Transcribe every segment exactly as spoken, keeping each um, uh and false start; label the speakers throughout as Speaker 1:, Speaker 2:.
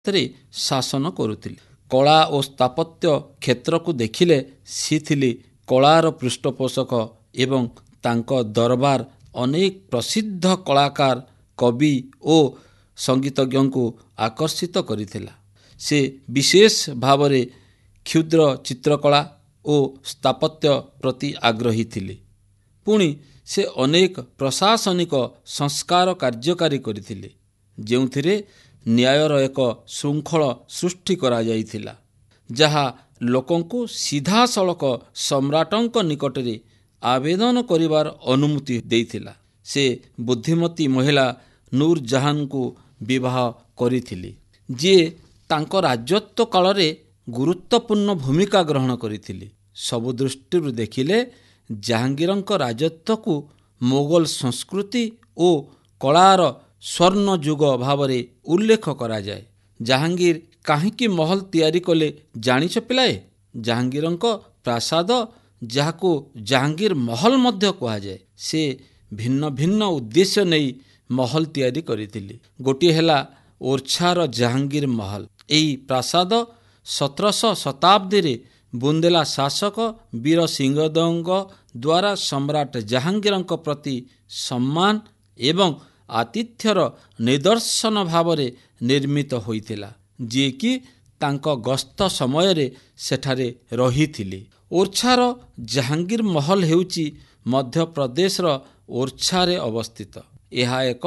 Speaker 1: ରେ ଶାସନ କରୁଥିଲେ। କଳା ଓ ସ୍ଥାପତ୍ୟ କ୍ଷେତ୍ରକୁ ଦେଖିଲେ ସେ ଥିଲେ କଳାର ପୃଷ୍ଠପୋଷକ ଏବଂ ତାଙ୍କ ଦରବାର ଅନେକ ପ୍ରସିଦ୍ଧ କଳାକାର, କବି ଓ ସଙ୍ଗୀତଜ୍ଞଙ୍କୁ ଆକର୍ଷିତ କରିଥିଲା। ସେ ବିଶେଷ ଭାବରେ କ୍ଷୁଦ୍ର ଚିତ୍ରକଳା ଓ ସ୍ଥାପତ୍ୟ ପ୍ରତି ଆଗ୍ରହୀ ଥିଲେ। ପୁଣି ସେ ଅନେକ ପ୍ରଶାସନିକ ସଂସ୍କାର କାର୍ଯ୍ୟକାରୀ କରିଥିଲେ, ଯେଉଁଥିରେ ନ୍ୟାୟର ଏକ ଶୃଙ୍ଖଳ ସୃଷ୍ଟି କରାଯାଇଥିଲା, ଯାହା ଲୋକଙ୍କୁ ସିଧାସଳଖ ସମ୍ରାଟଙ୍କ ନିକଟରେ ଆବେଦନ କରିବାର ଅନୁମତି ଦେଇଥିଲା। ସେ ବୁଦ୍ଧିମତୀ ମହିଳା ନୁରଜାହାନଙ୍କୁ ବିବାହ କରିଥିଲେ, ଯିଏ ତାଙ୍କ ରାଜତ୍ୱ କାଳରେ ଗୁରୁତ୍ୱପୂର୍ଣ୍ଣ ଭୂମିକା ଗ୍ରହଣ କରିଥିଲେ। ସବୁ ଦୃଷ୍ଟିରୁ ଦେଖିଲେ ଜାହାଙ୍ଗୀରଙ୍କ ରାଜତ୍ୱକୁ ମୋଗଲ ସଂସ୍କୃତି ଓ କଳାର ସ୍ୱର୍ଣ୍ଣ ଯୁଗ ଭାବରେ ଉଲ୍ଲେଖ କରାଯାଏ। ଜାହାଙ୍ଗୀର କାହିଁକି ମହଲ ତିଆରି କଲେ ଜାଣିଛ ପିଲାଏ? ଜାହାଙ୍ଗୀରଙ୍କ ପ୍ରାସାଦ, ଯାହାକୁ ଜାହାଙ୍ଗୀର ମହଲ ମଧ୍ୟ କୁହାଯାଏ, ସେ ଭିନ୍ନ ଭିନ୍ନ ଉଦ୍ଦେଶ୍ୟ ନେଇ ମହଲ ତିଆରି କରିଥିଲେ। ଗୋଟିଏ ହେଲା ଓରଛାର ଜାହାଙ୍ଗୀର ମହଲ। ଏହି ପ୍ରାସାଦ ସତରଶହ ଶତାବ୍ଦୀରେ ବୁନ୍ଦେଲା ଶାସକ ବୀର ସିଂହଦେଓଙ୍କ ଦ୍ୱାରା ସମ୍ରାଟ ଜାହାଙ୍ଗୀରଙ୍କ ପ୍ରତି ସମ୍ମାନ ଏବଂ ଆତିଥ୍ୟର ନିଦର୍ଶନ ଭାବରେ ନିର୍ମିତ ହୋଇଥିଲା, ଯିଏକି ତାଙ୍କ ଗସ୍ତ ସମୟରେ ସେଠାରେ ରହିଥିଲେ। ଓରଛାର ଜାହାଙ୍ଗୀର ମହଲ ହେଉଛି ମଧ୍ୟପ୍ରଦେଶର ଓରଛାରେ ଅବସ୍ଥିତ। ଏହା ଏକ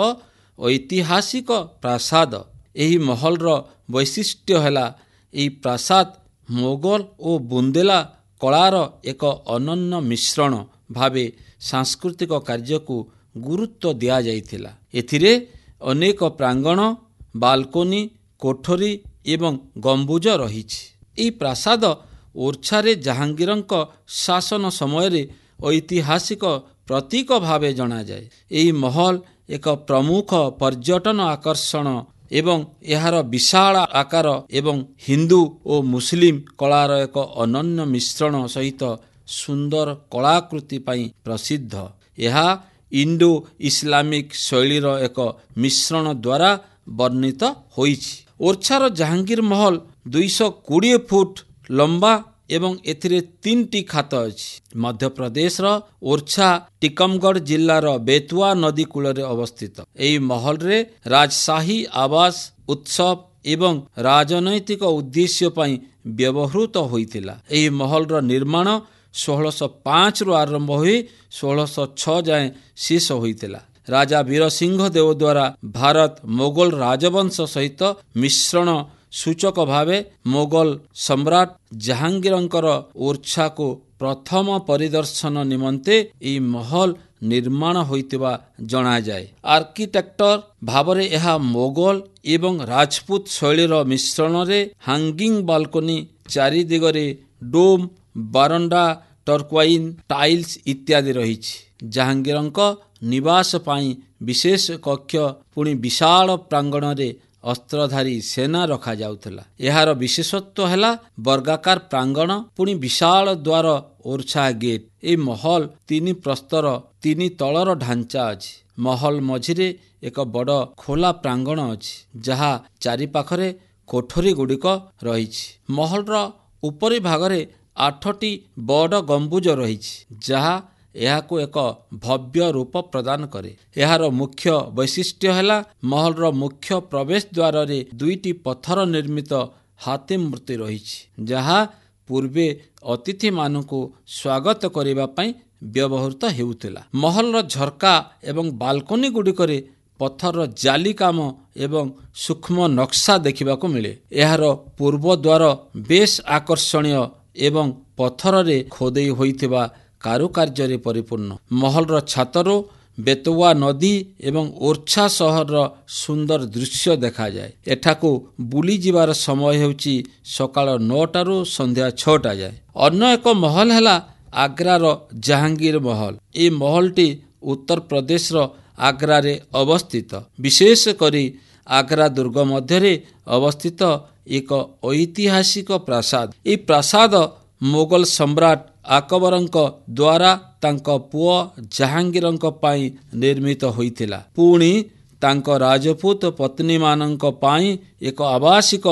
Speaker 1: ଐତିହାସିକ ପ୍ରାସାଦ। ଏହି ମହଲର ବୈଶିଷ୍ଟ୍ୟ ହେଲା ଏହି ପ୍ରାସାଦ ମୋଗଲ ଓ ବୁନ୍ଦେଲା କଳାର ଏକ ଅନନ୍ୟ ମିଶ୍ରଣ ଭାବେ ସାଂସ୍କୃତିକ କାର୍ଯ୍ୟକୁ ଗୁରୁତ୍ୱ ଦିଆଯାଇଥିଲା। ଏଥିରେ ଅନେକ ପ୍ରାଙ୍ଗଣ, ବାଲକୋନି, କୋଠରୀ ଏବଂ ଗମ୍ବୁଜ ରହିଛି। ଏହି ପ୍ରାସାଦ ଓରଛାରେ ଜାହାଙ୍ଗୀରଙ୍କ ଶାସନ ସମୟରେ ଐତିହାସିକ ପ୍ରତୀକ ଭାବେ ଜଣାଯାଏ। ଏହି ମହଲ ଏକ ପ୍ରମୁଖ ପର୍ଯ୍ୟଟନ ଆକର୍ଷଣ ଏବଂ ଏହାର ବିଶାଳ ଆକାର ଏବଂ ହିନ୍ଦୁ ଓ ମୁସଲିମ କଳାର ଏକ ଅନନ୍ୟ ମିଶ୍ରଣ ସହିତ ସୁନ୍ଦର କଳାକୃତି ପାଇଁ ପ୍ରସିଦ୍ଧ। ଏହା ଇଣ୍ଡୋ ଇସଲାମିକ ଶୈଳୀର ଏକ ମିଶ୍ରଣ ଦ୍ୱାରା ବର୍ଣ୍ଣିତ ହୋଇଛି। ଓରଛାର ଜାହାଙ୍ଗୀର ମହଲ ଦୁଇଶହ କୋଡ଼ିଏ ଫୁଟ ଲମ୍ବା ଏବଂ ଏଥିରେ ତିନିଟି ଖାତ ଅଛି। ମଧ୍ୟପ୍ରଦେଶର ଓରଛା ଟିକମଗଡ଼ ଜିଲ୍ଲାର ବେତୁଆ ନଦୀ କୂଳରେ ଅବସ୍ଥିତ। ଏହି ମହଲରେ ରାଜଶାହୀ ଆବାସ, ଉତ୍ସବ ଏବଂ ରାଜନୈତିକ ଉଦ୍ଦେଶ୍ୟ ପାଇଁ ବ୍ୟବହୃତ ହୋଇଥିଲା। ଏହି ମହଲର ନିର୍ମାଣ ଷୋହଳଶହ ପାଞ୍ଚରୁ ଆରମ୍ଭ ହୋଇ ଷୋହଳଶହ ଛଅ ଯାଏଁ ଶେଷ ହୋଇଥିଲା। ରାଜା ବୀରସିଂହ ଦେଓ ଦ୍ୱାରା ଭାରତ ମୋଗଲ ରାଜବଂଶ ସହିତ ମିଶ୍ରଣ ସୂଚକ ଭାବେ ମୋଗଲ ସମ୍ରାଟ ଜାହାଙ୍ଗୀରଙ୍କର ଓରଛାକୁ ପ୍ରଥମ ପରିଦର୍ଶନ ନିମନ୍ତେ ଏହି ମହଲ ନିର୍ମାଣ ହୋଇଥିବା ଜଣାଯାଏ। ଆର୍କିଟେକ୍ଚର ଭାବରେ ଏହା ମୋଗଲ ଏବଂ ରାଜପୁତ ଶୈଳୀର ମିଶ୍ରଣରେ ହାଙ୍ଗିଂ ବାଲକୋନି, ଚାରି ଦିଗରେ ଡୋମ୍, ବାରଣ୍ଡା, ଟର୍କ୍ୱାଇନ୍ ଟାଇଲ୍ସ ଇତ୍ୟାଦି ରହିଛି। ଜାହାଙ୍ଗୀରଙ୍କ ନିବାସ ପାଇଁ ବିଶେଷ କକ୍ଷ, ପୁଣି ବିଶାଳ ପ୍ରାଙ୍ଗଣରେ ଅସ୍ତ୍ରଧାରୀ ସେନା ରଖାଯାଉଥିଲା। ଏହାର ବିଶେଷତ୍ୱ ହେଲା ବର୍ଗାକାର ପ୍ରାଙ୍ଗଣ, ପୁଣି ବିଶାଳ ଦ୍ୱାର, ଓରଛା ଗେଟ୍। ଏହି ମହଲ ତିନି ପ୍ରସ୍ତର ତିନି ତଳର ଢାଞ୍ଚା ଅଛି। ମହଲ ମଝିରେ ଏକ ବଡ଼ ଖୋଲା ପ୍ରାଙ୍ଗଣ ଅଛି, ଯାହା ଚାରିପାଖରେ କୋଠରୀ ଗୁଡ଼ିକ ରହିଛି। ମହଲର ଉପରି ଭାଗରେ ଆଠଟି ବଡ଼ ଗମ୍ବୁଜ ରହିଛି, ଯାହା ଏହାକୁ ଏକ ଭବ୍ୟ ରୂପ ପ୍ରଦାନ କରେ। ଏହାର ମୁଖ୍ୟ ବୈଶିଷ୍ଟ୍ୟ ହେଲା ମହଲର ମୁଖ୍ୟ ପ୍ରବେଶ ଦ୍ୱାରରେ ଦୁଇଟି ପଥର ନିର୍ମିତ ହାତୀ ମୂର୍ତ୍ତି ରହିଛି, ଯାହା ପୂର୍ବେ ଅତିଥିମାନଙ୍କୁ ସ୍ୱାଗତ କରିବା ପାଇଁ ବ୍ୟବହୃତ ହେଉଥିଲା। ମହଲର ଝର୍କା ଏବଂ ବାଲକୋନି ଗୁଡ଼ିକରେ ପଥରର ଜାଲି କାମ ଏବଂ ସୂକ୍ଷ୍ମ ନକ୍ସା ଦେଖିବାକୁ ମିଳେ। ଏହାର ପୂର୍ବ ଦ୍ୱାର ବେଶ୍ ଆକର୍ଷଣୀୟ ଏବଂ ପଥରରେ ଖୋଦେଇ ହୋଇଥିବା କାରୁକାର୍ଯ୍ୟରେ ପରିପୂର୍ଣ୍ଣ। ମହଲର ଛାତରୁ ବେତୁଆ ନଦୀ ଏବଂ ଓରଛା ସହରର ସୁନ୍ଦର ଦୃଶ୍ୟ ଦେଖାଯାଏ। ଏଠାକୁ ବୁଲିଯିବାର ସମୟ ହେଉଛି ସକାଳ ନଅଟାରୁ ସନ୍ଧ୍ୟା ଛଅଟା ଯାଏ। ଅନ୍ୟ ଏକ ମହଲ ହେଲା ଆଗ୍ରାର ଜାହାଙ୍ଗୀର ମହଲ। ଏହି ମହଲଟି ଉତ୍ତରପ୍ରଦେଶର ଆଗ୍ରାରେ ଅବସ୍ଥିତ। ବିଶେଷ କରି ଆଗ୍ରା ଦୁର୍ଗ ମଧ୍ୟରେ ଅବସ୍ଥିତ ଏକ ଐତିହାସିକ ପ୍ରାସାଦ। ଏହି ପ୍ରାସାଦ ମୋଗଲ ସମ୍ରାଟ ଆକବରଙ୍କ ଦ୍ୱାରା ତାଙ୍କ ପୁଅ ଜାହାଙ୍ଗୀରଙ୍କ ପାଇଁ ନିର୍ମିତ ହୋଇଥିଲା। ପୁଣି ତାଙ୍କ ରାଜପୁତ ପତ୍ନୀମାନଙ୍କ ପାଇଁ ଏକ ଆବାସିକ